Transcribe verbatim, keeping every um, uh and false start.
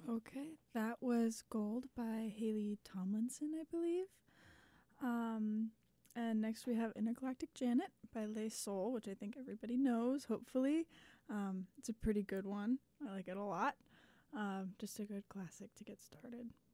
Okay, that was Gold by Haley Tomlinson, I believe. Um, and next we have Intergalactic Janet by Lay Soul, which I think everybody knows, hopefully. Um, it's a pretty good one. I like it a lot. Um, just a good classic to get started.